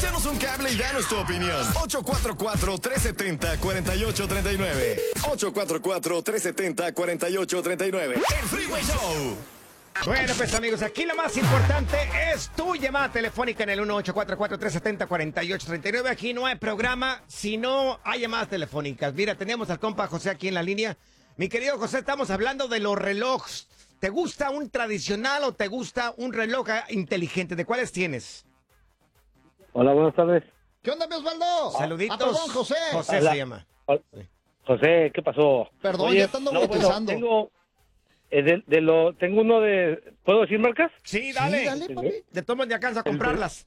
Échanos un cable y danos tu opinión. 844-370-4839. 844-370-4839. El Freeway Show. Bueno, pues amigos, aquí lo más importante es tu llamada telefónica en el 1844-370-4839. Aquí no hay programa si no hay llamadas telefónicas. Mira, tenemos al compa José aquí en la línea. Mi querido José, estamos hablando de los relojes. ¿Te gusta un tradicional o te gusta un reloj inteligente? ¿De cuáles tienes? Hola, buenas tardes. ¿Qué onda, mi Osvaldo? Saluditos. Ah, perdón, José. José Hola. se llama. José, ¿qué pasó? Perdón, ya te ando bautizando. tengo uno de... ¿Puedo decir marcas? Sí, dale. Sí, dale, papi. De todos modos, ya alcanza a comprarlas.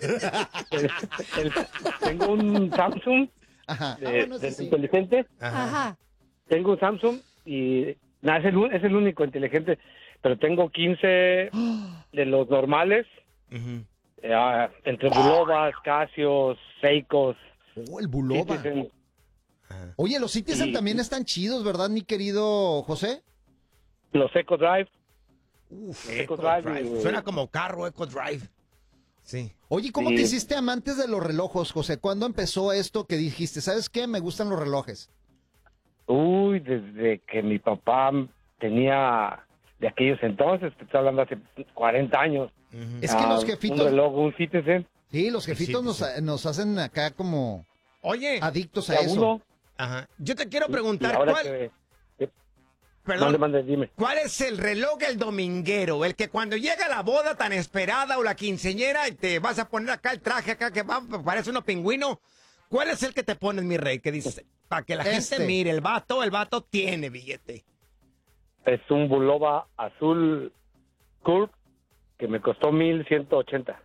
Tengo un Samsung Ajá. de Sí. inteligente. Ajá. Tengo un Samsung y... Nada, es el único inteligente. Pero tengo 15 de los normales. Ujú. Entre Bulobas, Casios, Seikos. Oh, el Bulova. Citizen. Oye, los Citizen Sí. también están chidos, ¿verdad, mi querido José? Los Eco Drive. Uf, Eco Eco Drive, Drive. Suena como carro, Eco Drive. Sí. Oye, ¿cómo Sí. te hiciste amantes de los relojes, José? ¿Cuándo empezó esto que dijiste, ¿sabes qué? Me gustan los relojes. Uy, desde que mi papá tenía de aquellos entonces, te estoy hablando hace 40 años. Ujú. Es que los Un jefitos, reloj, un Citizen, sí, los jefitos Citizen. nos hacen acá como Oye, adictos de a a eso. uno. ajá. Yo te quiero Y preguntar, ahora ¿cuál, que perdón, mande, dime. ¿cuál es el reloj el dominguero? El que cuando llega la boda tan esperada o la quinceañera y te vas a poner acá el traje acá que va, parece uno pingüino. ¿Cuál es el que te pones, mi rey? Que dices, para que la gente mire, el vato tiene billete. Es un Bulova azul Curve que me costó 1,180.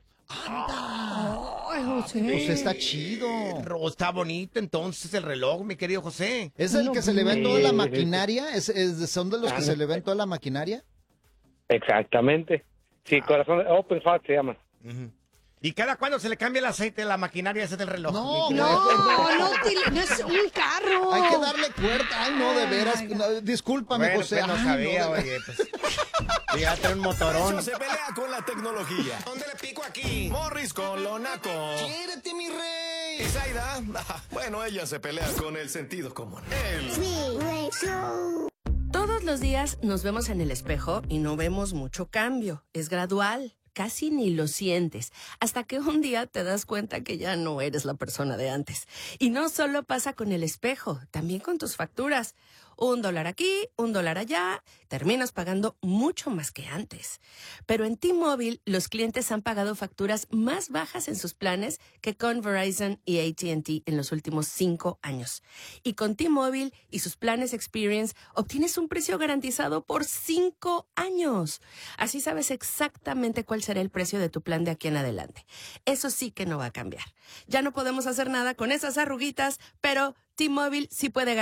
Ay, José. Pues está chido. Está bonito entonces el reloj, mi querido José. ¿Es el que se le ve en toda la Sí. maquinaria? ¿Son de los que se le ven toda la maquinaria? Exactamente. Sí, corazón, Open Heart se llama. Ujú. ¿Y cada cuándo se le cambia el aceite de la maquinaria ese del reloj? No, mi querido? No es un carro. Hay que darle cuerda. Ay, no, de veras. Ay. No, discúlpame, Bueno, José. pues no Ay, sabía, no, de- oye, pues. Fíjate, un motorón. Hecho se pelea con la tecnología. ¿Dónde le pico aquí? Morris con lo naco. ¡Quiérete, mi rey! ¿Y Zaida? Bueno, ella se pelea con el sentido común. El Freeway Show. Todos los días nos vemos en el espejo y no vemos mucho cambio. Es gradual, casi ni lo sientes, hasta que un día te das cuenta que ya no eres la persona de antes. Y no solo pasa con el espejo, también con tus facturas. $1 aquí, $1 allá, terminas pagando mucho más que antes. Pero en T-Mobile, los clientes han pagado facturas más bajas en sus planes que con Verizon y AT&T en los últimos 5 años. Y con T-Mobile y sus planes Experience, obtienes un precio garantizado por 5 años. Así sabes exactamente cuál será el precio de tu plan de aquí en adelante. Eso sí que no va a cambiar. Ya no podemos hacer nada con esas arruguitas, pero T-Mobile sí puede